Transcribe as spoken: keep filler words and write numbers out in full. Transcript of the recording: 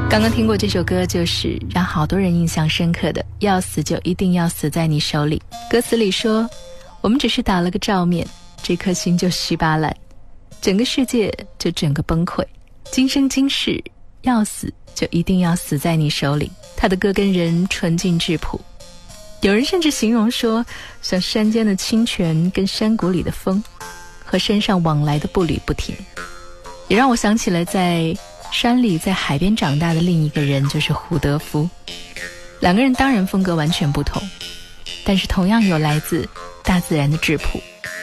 刚刚听过这首歌，就是让好多人印象深刻的，要死就一定要死在你手里。歌词里说，我们只是打了个照面，这颗心就稀巴烂，整个世界就整个崩溃，今生今世要死就一定要死在你手里。他的歌跟人纯净质朴，有人甚至形容说，像山间的清泉跟山谷里的风，和山上往来的步履不停。也让我想起了在山里在海边长大的另一个人，就是胡德夫。两个人当然风格完全不同，但是同样有来自大自然的质朴。